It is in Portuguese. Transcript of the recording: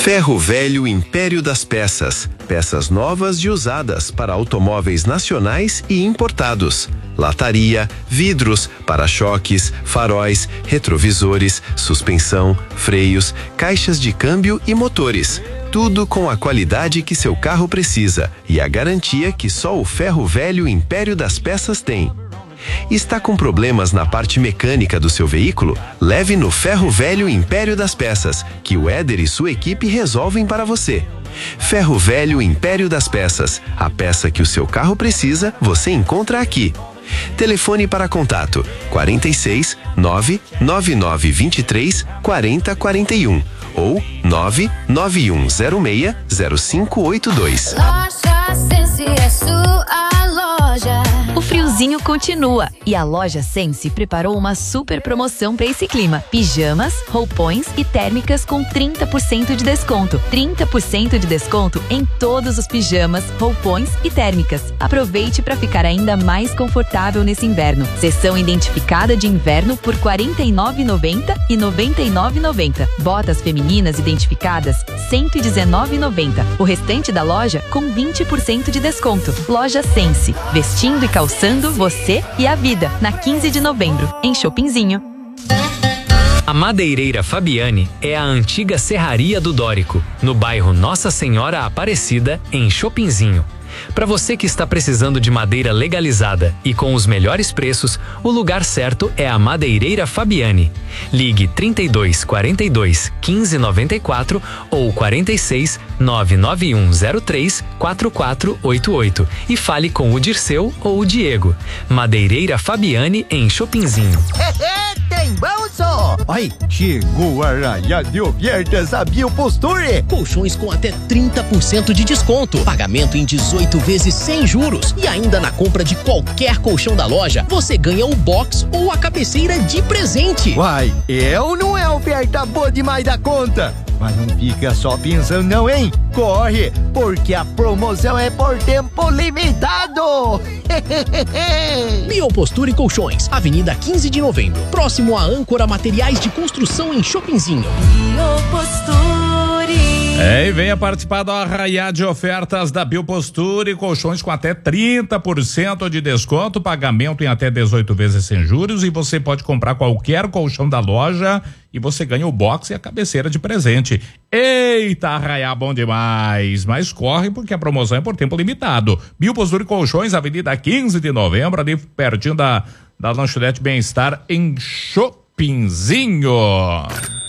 Ferro Velho Império das Peças. Peças novas e usadas para automóveis nacionais e importados. Lataria, vidros, para-choques, faróis, retrovisores, suspensão, freios, caixas de câmbio e motores. Tudo com a qualidade que seu carro precisa e a garantia que só o Ferro Velho Império das Peças tem. Está com problemas na parte mecânica do seu veículo? Leve no Ferro Velho Império das Peças, que o Éder e sua equipe resolvem para você. Ferro Velho Império das Peças. A peça que o seu carro precisa, você encontra aqui. Telefone para contato 46 99923 4041 ou 99106 0582. Loja Sense é sua loja. O friozinho continua e a Loja Sense preparou uma super promoção para esse clima. Pijamas, roupões e térmicas com 30% de desconto. 30% de desconto em todos os pijamas, roupões e térmicas. Aproveite para ficar ainda mais confortável nesse inverno. Seção identificada de inverno por R$ 49,90 e R$ 99,90. Botas femininas identificadas R$ 119,90. O restante da loja com 20% de desconto. Loja Sense, vestindo e calçando você e a vida, na 15 de novembro, em Chopinzinho. A Madeireira Fabiane é a antiga serraria do Dórico, no bairro Nossa Senhora Aparecida, em Chopinzinho. Para você que está precisando de madeira legalizada e com os melhores preços, o lugar certo é a Madeireira Fabiane. Ligue 32 42 15 94 ou 46 99103 4488 e fale com o Dirceu ou o Diego. Madeireira Fabiane, em Chopinzinho. Tem bolso! Ai, chegou a raia de ofertas da Bioposture. Colchões com até 30% de desconto. Pagamento em 18 vezes sem juros. E ainda na compra de qualquer colchão da loja, você ganha o box ou a cabeceira de presente. Uai, não é oferta boa demais da conta? Mas não fica só pensando não, hein? Corre, porque a promoção é por tempo limitado. Bioposture Colchões, Avenida 15 de Novembro, próximo à Âncora Materiais de Construção, em Chopinzinho. Bioposture. E venha participar do arraiá de ofertas da Bioposture, colchões com até 30% de desconto, pagamento em até 18 vezes sem juros, e você pode comprar qualquer colchão da loja e você ganha o box e a cabeceira de presente. Eita, arraiá bom demais! Mas corre porque a promoção é por tempo limitado. Bioposture Colchões, Avenida 15 de Novembro, ali pertinho da lanchonete Bem-Estar, em Chopinzinho.